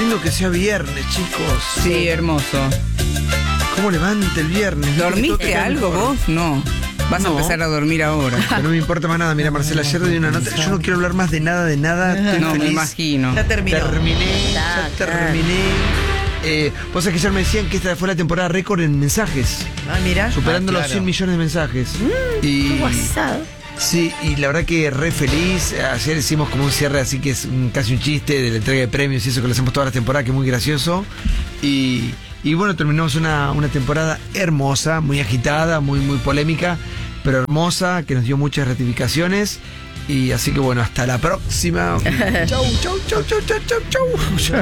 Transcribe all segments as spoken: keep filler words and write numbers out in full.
lindo que sea viernes, chicos. Sí, hermoso. ¿Cómo levanta el viernes? ¿Dormiste algo vos? No. Vas No. a empezar a dormir ahora. No me importa más nada. Mira, Marcela, ayer di una nota. Yo no quiero hablar más de nada, de nada. Estoy No, me feliz. imagino. Ya terminó. Terminé, ya terminé. Eh, vos sabés que ayer me decían que esta fue la temporada récord en mensajes. Ah, mira. Superando Ah, los claro. cien millones de mensajes. y WhatsApp. Sí, y la verdad que re feliz. Ayer hicimos como un cierre, así que es un- casi un chiste de la entrega de premios y eso que lo hacemos toda la temporada, que es muy gracioso. Y, y bueno, terminamos una, una temporada hermosa, muy agitada, muy, muy polémica, pero hermosa, que nos dio muchas ratificaciones. Y así que bueno, hasta la próxima. Chau, chau, chau, chau, chau, chau, chau.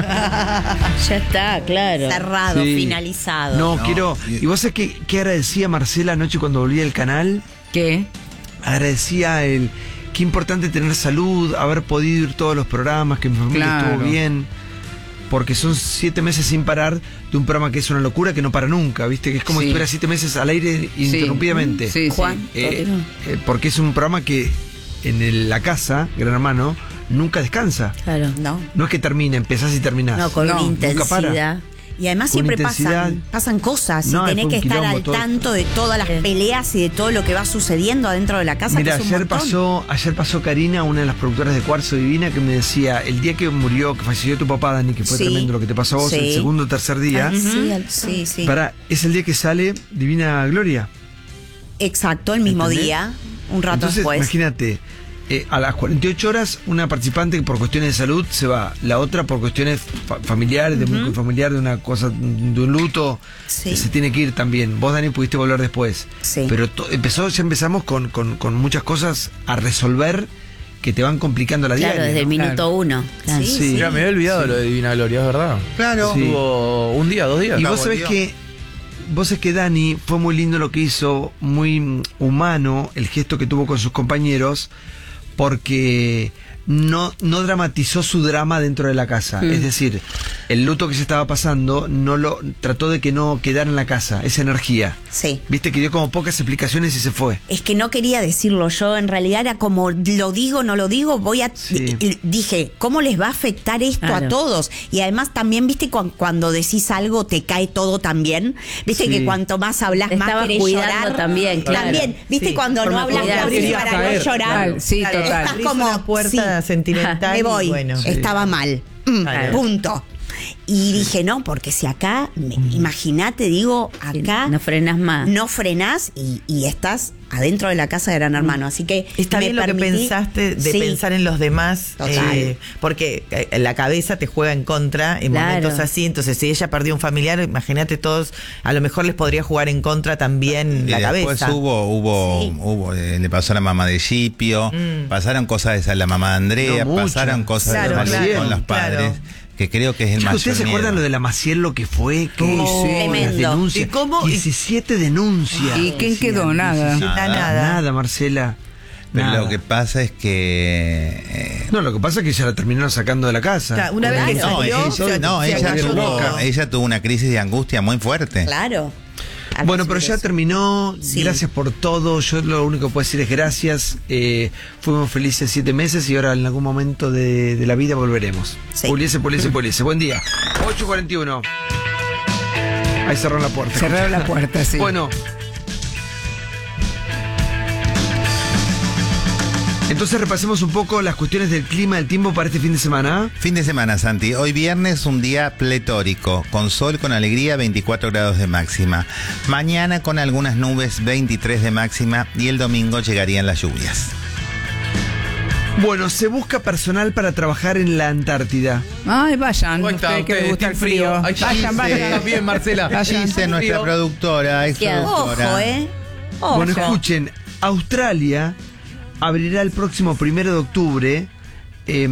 Ya está, claro. Cerrado, Sí. finalizado. No, No, quiero. y- Y vos sabés que, que agradecía Marcela anoche cuando volví al canal. ¿Qué? Agradecía el qué importante tener salud, haber podido ir todos los programas, que mi familia Claro. estuvo bien. Porque son siete meses sin parar de un programa que es una locura que no para nunca, ¿viste? Que es como Sí. si estuviera siete meses al aire ininterrumpidamente. Sí, sí. Juan. Eh, eh, porque es un programa que en el- la casa, Gran Hermano, nunca descansa. Claro. No. No es que termina, empezás y terminás. No, con No, una nunca para. intensidad. Y además Con siempre intensidad. pasan, pasan cosas No, y tenés fue que un estar quilombo al todo. tanto de todas las peleas y de todo lo que va sucediendo adentro de la casa. Mira, que es un ayer montón. pasó, ayer pasó Karina, una de las productoras de Cuarzo Divina, que me decía, el día que murió, que falleció tu papá, Dani, que fue Sí. tremendo lo que te pasó a vos, Sí. el segundo o tercer día, Ay, sí, al- Sí, sí. para, es el día que sale Divina Gloria. Exacto, el mismo ¿Entendés? día, un rato Entonces, después. imagínate, eh, a las cuarenta y ocho horas, una participante por cuestiones de salud se va, la otra por cuestiones fa- familiares, de muy familiar, de una cosa, de un luto, Sí. eh, se tiene que ir también. Vos, Dani, pudiste volver después. Sí. Pero to- empezó, ya empezamos con, con, con muchas cosas a resolver que te van complicando la Claro, diaria. desde el ¿no? minuto Claro. uno. Claro. Sí, Sí. Mira, me había olvidado lo de Divina Gloria, es verdad. Claro. Sí. Estuvo un día, dos días. Y Acá vos sabés volvió. que vos sabés que Dani fue muy lindo lo que hizo, muy mm, humano el gesto que tuvo con sus compañeros, porque no, no dramatizó su drama dentro de la casa. Mm. Es decir, el luto que se estaba pasando no lo trató de que no quedara en la casa, esa energía. Sí. Viste que dio como pocas explicaciones y se fue. Es que no quería decirlo yo, en realidad era como, lo digo, no lo digo, voy a... Sí. y- Dije, ¿cómo les va a afectar esto Claro. a todos? Y además también, viste, cu- cuando decís algo te cae todo también. Viste Sí. que cuanto más hablas, Te más estabas querés cuidando llorar. también, claro. También, viste, Sí. cuando no Forma hablas cuidado. más Querías para caer, no llorar. claro. Sí, Claro, total. Estás abrís como, una puerta sí. sentimental. Me voy, y bueno. estaba mal. Mm, Claro. Punto. Y dije, no, porque si acá, me- imagínate, digo, acá No frenas más. no frenás y, y estás adentro de la casa de Gran Hermano. Así que Está me bien lo que permití- pensaste de Sí. pensar en los demás, Total. eh, porque eh, la cabeza te juega en contra en Claro. momentos así. Entonces, si ella perdió un familiar, imagínate todos, a lo mejor les podría jugar en contra también Y la después cabeza. hubo, hubo, Sí. hubo eh, le pasó a la mamá de Scipio, Mm. pasaron cosas a la mamá de Andrea, No, mucho. pasaron cosas Claro, de Maciel claro, con los claro. padres, que creo que es el Chicos, mayor ¿ustedes se miedo. acuerdan lo de la Maciel, lo que fue? Que Uy, sí. las Tremendo. denuncias. ¿Y cómo? diecisiete denuncias. ¿Y quién quedó? Nada. Nada, nada. Nada, Marcela. Pero Nada. lo que pasa es que eh, No, lo que pasa es que ya la terminaron sacando de la casa. Claro, una vez que no, salió, ella, se- no, se ella acalló tuvo, todo. ella tuvo una crisis de angustia muy fuerte. Claro. Bueno, pero ya terminó. Sí. Gracias por todo. Yo lo único que puedo decir es gracias. Eh, fuimos felices siete meses y ahora en algún momento de, de la vida volveremos. Sí. Puliese, puliese, puliese. Buen día. ocho cuarenta y uno. Ahí cerró la puerta. Cerraron la puerta, sí. Bueno. Entonces repasemos un poco las cuestiones del clima, del tiempo para este fin de semana. Fin de semana, Santi. Hoy viernes un día pletórico, con sol, con alegría, veinticuatro grados de máxima. Mañana con algunas nubes, veintitrés de máxima, y el domingo llegarían las lluvias. Bueno, se busca personal para trabajar en la Antártida. Ay, vayan. ¿Cómo está Ustedes que usted? les gusta el Team frío. Ay, Vayan, sí, vayan. bien, Marcela. Vayan. Dice nuestra Frío. productora, ex productora. Ojo, ¿eh? Ojo. Bueno, escuchen, Australia abrirá el próximo primero de octubre eh,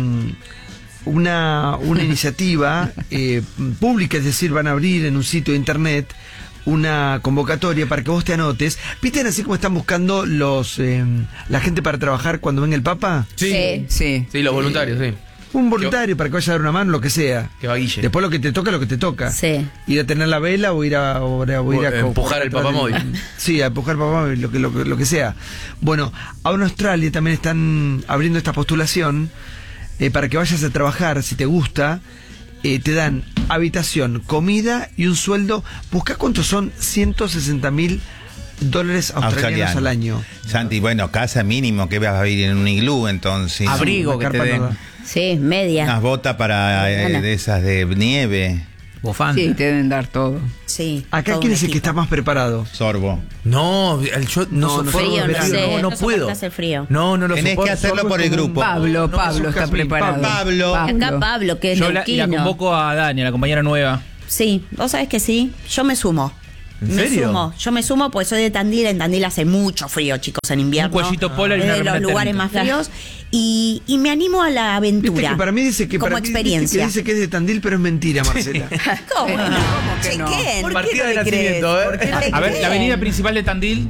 una, una iniciativa eh, pública, es decir, van a abrir en un sitio de internet una convocatoria para que vos te anotes. ¿Viste así como están buscando los eh, la gente para trabajar cuando venga el Papa? Sí, sí. Sí, los voluntarios, sí. Un voluntario para que vaya a dar una mano, lo que sea. Que va Guille. Después lo que te toca, lo que te toca. Sí. Ir a tener la vela o ir a, o, o ir a, O empujar el papamóvil. Sí, a empujar el papamóvil, lo que, lo, que- lo que sea. Bueno, ahora en Australia también están abriendo esta postulación eh, para que vayas a trabajar, si te gusta, eh, te dan habitación, comida y un sueldo. Busca cuántos son ciento sesenta mil dólares australianos Australiano. al año. Santi, bueno, casa mínimo, que vas a vivir en un iglú entonces. Abrigo Una que te carpa den. nueva. Sí, media. Unas botas para eh, Ana. de esas de nieve. Bufanda. Sí, te deben dar todo. Sí. Acá, todo ¿quién un es el que equipo. está más preparado? Sorbo. No, el, yo no, No, soporto no Frío, el no verano, sé. no, no no puedo. soportás el frío. No, no lo Tenés soporto. que hacerlo por el grupo. Pablo, No, Pablo sos está Jazmín, preparado. Pablo. Acá Pablo, que es Yo la, y la neuquino. convoco a Dani, a la compañera nueva. Sí, vos sabés que sí. Yo me sumo. ¿En me serio? sumo. Yo me sumo porque soy de Tandil. En Tandil hace mucho frío, chicos, en invierno. Un cuellito polar y Es una de los remera lugares térmica. más fríos. Y, y me animo a la Viste aventura. que para mí dice que como para mí- viste experiencia. que dice que es de Tandil, pero es mentira, Marcela. ¿Cómo? Eh, no? ¿cómo que no? Chequen. ¿Por ¿Por qué qué no no de le crees? nacimiento, eh? ¿Por qué no le A ver, la crees? avenida principal de Tandil.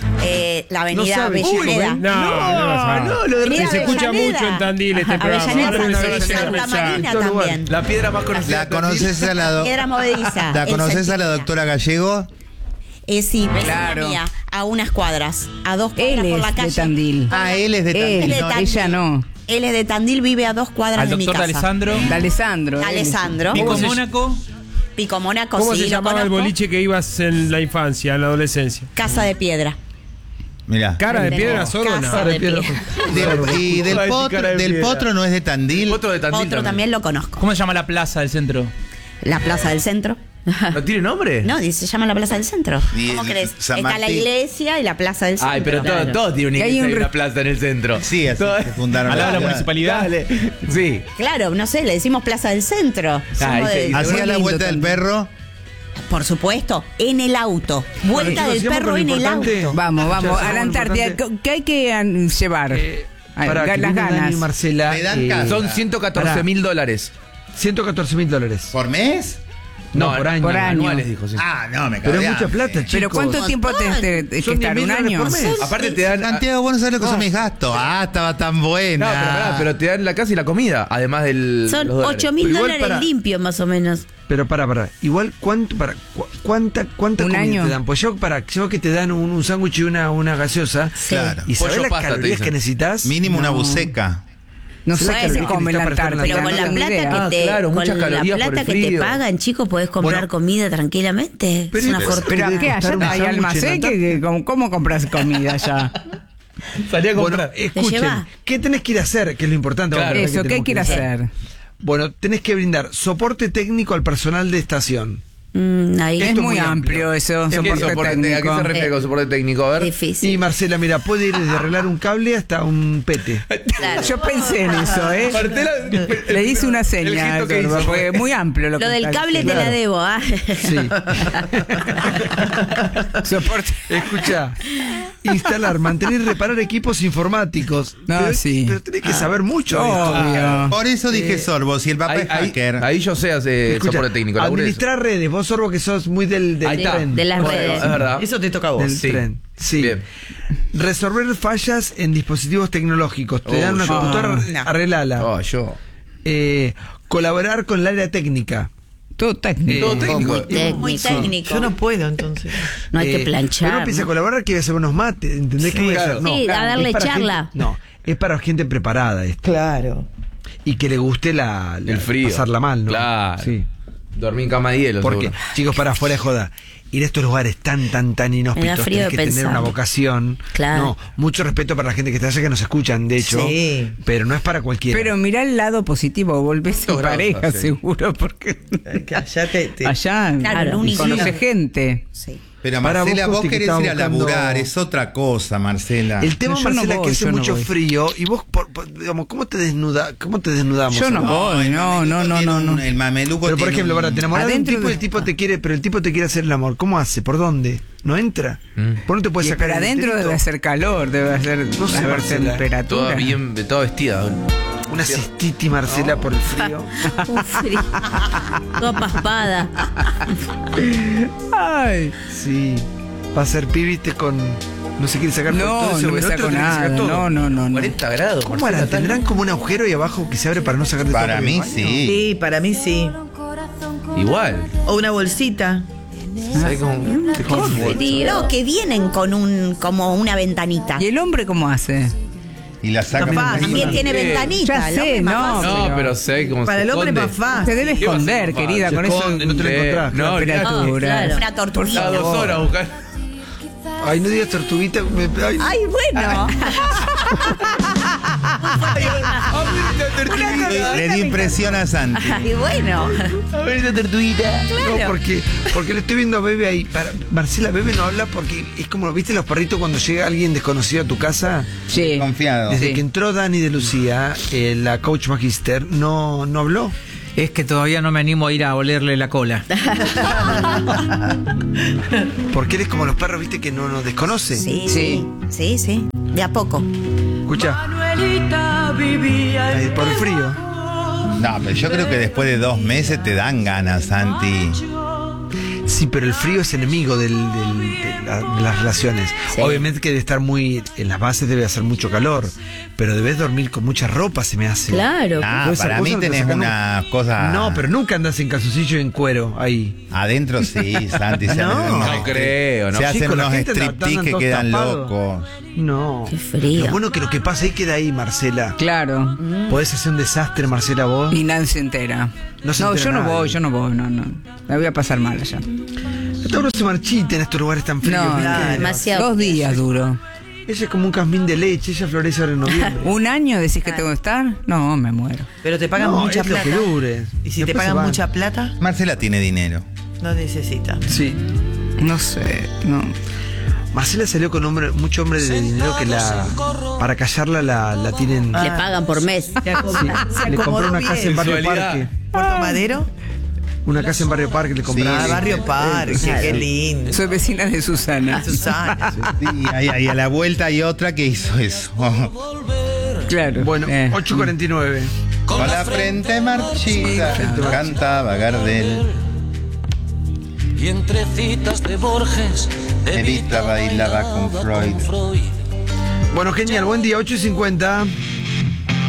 Eh, la avenida sabe, Avellaneda. chico, No, no, vas a- no, lo de Avenida Se escucha Avellaneda. mucho en Tandil este programa. Avellaneda, Ahora me Santa- se va a Santa escuchar. Marina Todo lugar. también. La piedra más conocida. ¿La de Tandil. conoces a la, do- Piedra movediza. ¿La el conoces a la Centinela. doctora Gallego? Eh, sí, vecina Claro. mía, a unas cuadras, a dos cuadras Él por la es calle. de Tandil. Ah, él es de Él, Tandil. Él es de no, Tandil. ella no. Él es de Tandil, vive a dos cuadras Al de mi doctor casa. de Alessandro. De Alessandro. él es- Alessandro. Pico ¿Cómo se- Mónaco. Pico Mónaco, ¿Cómo sí, se lo llamaba el conozco. boliche que ibas en la infancia, en la adolescencia? Casa de Piedra. Mirá. ¿Cara de El de- piedra solo? Casa No. Cara de de piedra. Piedra. Del- y del, Ay, potro, cara de del piedra. potro no es de Tandil. Otro de Tandil. Otro también lo conozco. ¿Cómo se llama la plaza del centro? La Plaza del Centro. ¿No tiene nombre? No, dice, se llama la Plaza del Centro. Y ¿Cómo el crees? San Está la Martín. iglesia y la Plaza del Centro. Ay, pero todo, Claro. todos tienen una Y hay iglesia un y una re- plaza en el centro. Sí, así Todo- se fundaron Al lado de la ciudad. municipalidad. Dale. Sí. Claro, no sé, le decimos Plaza del Centro. Somos Ay, de- sí. Hacía la lindo vuelta del también. perro. Por supuesto, en el auto. Vuelta chicos, del sigamos perro con lo en el importante. auto. Vamos, Ya, vamos, a sigamos la con lo Antártida. importante. ¿Qué hay que an- llevar? Eh, Ay, para ga- que las viene Dani y ganas. Marcela. Le dan eh, casa. Son ciento catorce mil dólares. ciento catorce mil dólares. ¿Por mes? No, por año. por año. Anuales, dijo, sí. Ah, no, me Pero cago es de mucha hambre. plata, chicos. ¿Pero cuánto tiempo te, te- te- que Son diez estar? mil ¿Un dólares año? por mes. Aparte te dan... Santiago, vos no sabés lo que son mis gastos. Ah, estaba tan buena. No, pero, pará, pero te dan la casa y la comida, además del. Son los dólares. ocho mil Pero igual dólares para- limpios, más o menos. Pero para, para. Igual, ¿cuánto, para, cu- ¿cuánta, cuánta ¿Un comida año? te dan? Pues yo, para, yo que te dan un, un sándwich y una, una gaseosa. Claro. ¿Y sabés Pollo las pasta, te calorías dicen. que necesitas? Mínimo una No. buceca. No sé ¿Sabes qué que se lo come en que la está para Antártida. Pero con no la tengo plata idea. que Ah, te, claro, con muchas la calorías por plata el que te frío. pagan, chicos, podés comprar Bueno. comida tranquilamente. Pero es una y- fortuna. ¿Pero Debe qué? costar ¿Allá un hay sándwich en almacén? Antártida. ¿Qué- qué- ¿Cómo, cómo compras comida allá? Salí a Bueno, comprar. escuchen, lleva? ¿qué tenés que ir a hacer? Que es lo importante. Claro. ahora Eso, ¿qué hay tenemos que ir a hacer? Bueno, tenés que brindar soporte técnico al personal de estación. Mm, ahí Es Esto muy muy amplio. amplio eso, ¿Qué ¿Qué soporte soporte técnico? ¿A qué técnico. se refiere con soporte técnico? A ver. difícil. Y Marcela, mira, puede ir desde arreglar un cable hasta un pete. Claro. Yo pensé en eso, ¿eh? Martela, Le hice una el seña, gesto que Sorbo, hizo porque fue- muy amplio lo, Lo que del está cable te diciendo. la debo, ¿ah? Sí. Soporte. Escucha, instalar, mantener y reparar equipos informáticos. No, pero, sí. pero tenés que saber mucho de esto. Obvio. Por eso dije Sorbo, si el papá Ahí, es ahí- hacker. ahí yo sé hacer Escucha, soporte técnico. laburé eso. administrar redes. Vos, Sorbo, que sos muy del, del Ahí está. tren. De las Bueno, redes. es verdad. Eso te toca a vos. Del Sí. tren. Sí. Bien. Resolver fallas en dispositivos tecnológicos. Te Oh, dan una yo. computadora, No. arreglala. Oh, yo. Eh, colaborar con el área técnica. Todo técnico. Todo técnico. Muy Muy técnico. técnico. Yo no puedo entonces. No hay Eh, que planchar. Uno empieza a ¿no? colaborar que voy a hacer unos mates. ¿Entendés Sí, qué voy a claro. hacer? Sí, a darle es para charla. gente- no, es para gente preparada esto. Claro. Y que le guste la, la- El frío. pasarla mal, ¿no? Claro. Sí. Dormí en cama de hielo. Porque, seguro. chicos, para afuera de joda, ir a estos lugares tan, tan, tan inhóspitos, frío tenés de que tener pensar. una vocación. Claro. No, mucho respeto para la gente que está allá que nos escuchan, de hecho. Sí. Pero no es para cualquiera. Pero mirá el lado positivo, volvés en Dos grados pareja hace. seguro, porque Que allá te, te- allá Claro, el único- conoce gente. Sí. Pero Para Marcela, vos, vos, Costi, que querés estaba ir a buscando- laburar, es otra cosa, Marcela. el tema, No, yo no Marcela, voy, que hace yo no mucho voy. frío y vos, por- por- digamos, ¿cómo te, desnuda, cómo te desnudamos? Yo no ahora? voy, no, no, no, Tiene no, un- no. El mameluco Pero por tiene ejemplo, un- para te enamoras de un Adentro tipo y de- el tipo te quiere, pero el tipo te quiere hacer el amor. ¿Cómo hace? ¿Por dónde? ¿No entra? Mm. ¿Por no te puedes Y- sacar pero el adentro enterito? debe hacer calor, debe hacer No sé, haber Marcela. temperatura. Toda bien, toda vestida. Una cistitis, Marcela, por el frío. Un frío. Toda paspada. Ay, Sí. Va a ser pibiste con. No se quiere sacar todo no, eso, no me el otro saco tiene que sacar nada, todo. no, no, no, no. cuarenta grados. ¿Cómo Marcela, harán? tan- ¿Tendrán como un agujero ahí abajo que se abre para no sacar de todo Para el mí baño? sí. Sí, para mí sí. Igual. O una bolsita. ¿Sabes cómo? Frío. No, que vienen con un como una ventanita. ¿Y el hombre cómo hace? Y la saca. Más fácil. También tiene Sí. ventanita. Ya el sé, hombre es más no. fácil. No, pero- pero se ve como Para se el hombre es esconde. más fácil. Se debe ¿Qué va a ser esconder, más fácil? querida, Se con eso. esconde, no te lo Eh, encontrás. No, La temperatura. claro. Una Está tortuguita. dos horas buscando. Ay, no digas tortuguita. Me, ay, Ay, bueno. Le, le di impresión a Santi. Ay, bueno. A ver esa tortuguita. Claro. No, porque, porque le estoy viendo a Bebe ahí. Para, Marcela, Bebe no habla porque es como, ¿viste los perritos cuando llega alguien desconocido a tu casa? Sí. Confiado. Desde Sí. que entró Dani de Lucía, eh, la coach magister, no, no habló. Es que todavía no me animo a ir a olerle la cola. Porque eres como los perros, ¿viste? Que no nos desconoce. Sí, Sí. sí, sí, sí. De a poco. Escucha. Ay, por el frío. No, pero yo creo que después de dos meses te dan ganas, Santi. Sí, pero el frío es enemigo del- del- de, la- de las relaciones. Sí. Obviamente que debe estar muy... En las bases debe hacer mucho calor, pero debes dormir con mucha ropa, se me hace. Claro. Ah, Pues esa para cosa mí no te tenés saca una cosa. No, pero nunca andas en calzoncillo y en cuero ahí. Adentro sí, Santi. Se No. hacen unos No strip- creo, ¿no? Se hacen Chicos, la unos gente anda- striptease andan que todos quedan tapados. locos. No. Qué frío. Lo bueno que lo que pasa ahí queda ahí, Marcela. Claro. Podés hacer un desastre, Marcela, vos. Y nadie se entera. No se No, entera yo no nadie. voy, yo no voy, no, no. La voy a pasar mal allá. Hasta uno se marchita en estos lugares tan fríos. No, ¿viste? claro. Demasiado. Dos días duro. Ella es como un jazmín de leche, ella florece ahora en noviembre. ¿Un año decís que tengo que estar? No, me muero. Pero te pagan No, mucha es lo plata. que dure. Y si te Después se pagan van. mucha plata, Marcela tiene dinero. no necesita. Sí. No sé, no. Marcela salió con hombre, mucho hombre de dinero que la para callarla la, la tienen. Le pagan por mes. Se acomoda- se Le compró acomodó una bien. casa en Barrio Sensualidad. Parque. Puerto Madero. Una casa en Barrio Parque le compraron. Ah, Sí. Barrio Parque, qué lindo. Soy vecina de Susana. Susana. Sí, y, a- y a la vuelta hay otra que hizo eso. Claro. Bueno, Eh. ocho cuarenta y nueve. Con la frente marchita, cantaba Gardel. Y entre citas de Borges, Evita bailaba con Freud. Bueno, genial, buen día, ocho y cincuenta.